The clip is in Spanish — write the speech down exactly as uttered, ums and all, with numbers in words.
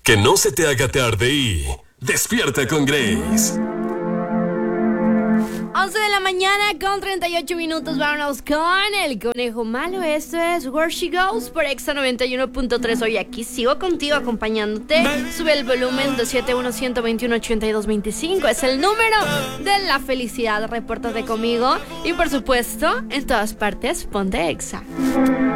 Que no se te haga tarde y despierta con Grace. once de la mañana con treinta y ocho minutos. Vámonos con el conejo malo. Esto es Where She Goes por Exa noventa y uno punto tres. Hoy aquí sigo contigo acompañándote. Sube el volumen. Dos siete uno, uno dos uno, ocho dos dos cinco. Es el número de la felicidad. Repórtate conmigo. Y por supuesto, en todas partes, ponte Exa.